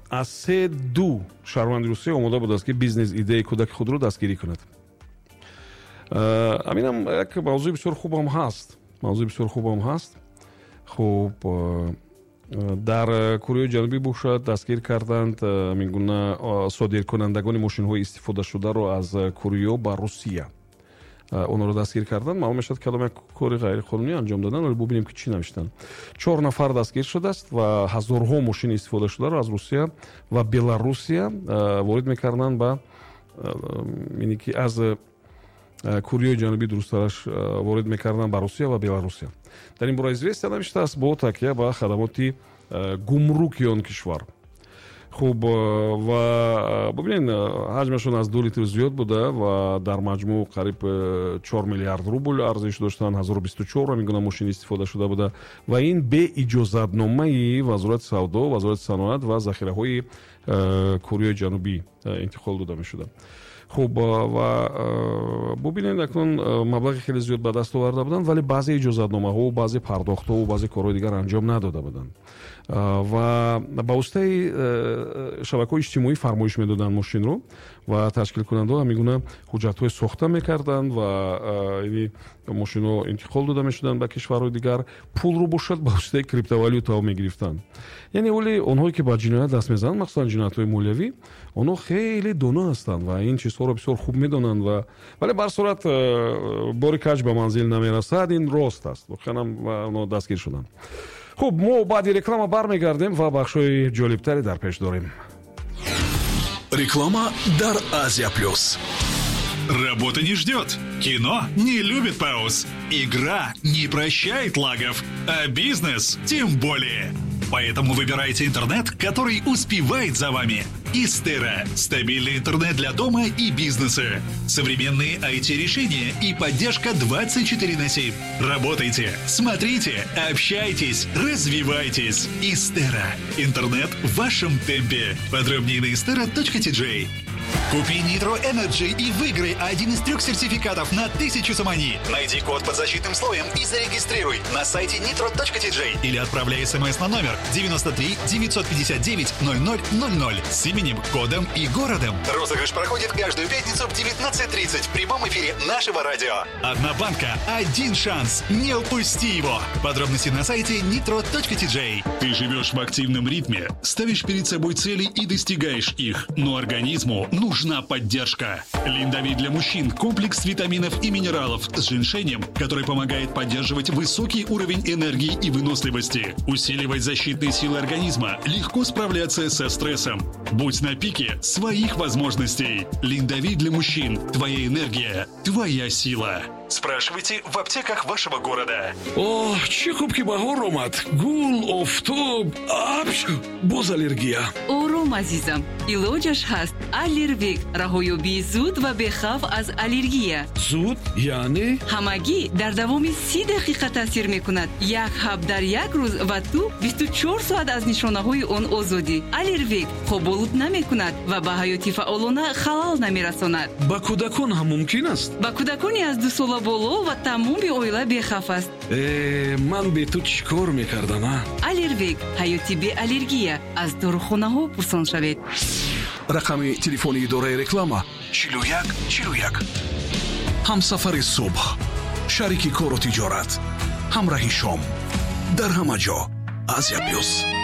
аз 3 шаҳрванди Русия омода будааст ки бизнес идеяи кӯдаки худро дастгирӣ кунад. аминам як мавзӯи бисёр хубам ҳаст. хуб дар Кореяи Ҷанубӣ бошад дастгир карданд ҳамин гуна содиркунандагони мошинҳои истифодашударо аз Корея ба Русия. онро дастгир карданд. маълум мешавад кадом як кори ғайриқонунӣ анҷом доданд, вале бубинем ки чӣ навиштанд. 4 нафар дастгир шудааст ва ҳазорҳо мошини истифодашударо аз Русия ва Беларусия ворид мекарданд ба яъне ки аз Кореяи Ҷанубӣ дурусттараш ворид мекарданд ба Русия ва Беларусия. дар ин бора известия навиштааст бо такя ба хадамоти гумруки он кишвар. хуб ва бубинед ҳаҷмашон аз 2 литр зиёд буда ва дар маҷмӯъ қариб 4 миллиард рубл арзиш доштанд. 1024 мегуна мошини истифода шуда буда ва ин бе иҷозатномаи вазорати савдо, вазорати саноат ва захираҳои Кореяи Ҷанубӣ интиқол дода мешуда. хуб ва бубинед акнун маблағи хеле зиёд ба даст оварда буданд, вале баъзе иҷозатномаҳо, баъзе пардохтҳо, баъзе корҳои дигар анҷом надода буданд ва ба воситаи шабакаҳои иҷтимоӣ фармоиш медоданд мошинро ва ташкилкунандаҳо ҳамин гуна ҳуҷҷатҳои сохта мекарданд ва мошинҳо интиқол дода мешуданд ба кишварҳои дигар. пулро бошад ба воситаи криптовалютаҳо мегирифтанд. яъне оли онҳое ки ба ҷиноят даст мезананд, махсусан ҷиноятҳои молиявӣ, онҳо хеле доно ҳастанд ва ин чизҳоро бисёр хуб медонанд ва вале бар сурат бори каҷ ба манзил намерасад. ин рост аст. воқеан онҳо дастгир шуданд. хуб мо баъди реклама бармегардем ва бахшҳои ҷолибтаре дар пеш дорем. Реклама дар Азия Плюс. Работа не ждет, кино не любит пауз, игра не прощает лагов, а бизнес тем более. Поэтому выбирайте интернет, который успевает за вами. Истера – стабильный интернет для дома и бизнеса. Современные IT-решения и поддержка 24/7. Работайте, смотрите, общайтесь, развивайтесь. Истера – интернет в вашем темпе. Подробнее на istera.tj. Купи Nitro Energy и выиграй один из 3 сертификатов на 1000 самани. Найди код под защитным слоем и зарегистрируй на сайте nitro.tj или отправляй смс на номер 93 959 0000 с именем, кодом и городом. Розыгрыш проходит каждую пятницу в 19:30 в прямом эфире нашего радио. Одна банка, один шанс. Не упусти его. Подробности на сайте nitro.tj. Ты живешь в активном ритме, ставишь перед собой цели и достигаешь их, но организму нужна поддержка. Линдавит для мужчин – комплекс витаминов и минералов с женьшенем, который помогает поддерживать высокий уровень энергии и выносливости, усиливать защитные силы организма, легко справляться со стрессом. Будь на пике своих возможностей. Линдавит для мужчин – твоя энергия, твоя сила. Спрашивайте в аптеках вашего города. О, чӣ хуб ки баҳор омад. Гул, офтоб, боз аллергия. Ором азизам, илоҷаш ҳаст. Аллервик, раҳоёбии зуд ва бехавф аз аллергия. Зуд яъне ҳамагӣ дар давоми 30 дақиқа таъсир мекунад. Як ҳаб дар як рӯз ва ту 24 соат аз нишонаҳои он озодӣ. Аллервик хоболуд намекунад ва ба ҳаёти фаъолона халал намерасонад. ба кӯдакон ҳам мумкин аст? ба кӯдакони аз 2 сола боло ва тамоми оила бехавф аст. Ман бе ту чӣ кор мекардам? Аллервик, ҳаёти бе аллергия. аз дорухонаҳо пурсон шавед. Рақами телефони идораи реклама 41 41. ҳамсафари субҳ, шарики кору тиҷорат, ҳамраҳи шом, дар ҳама ҷо Азия Плюс.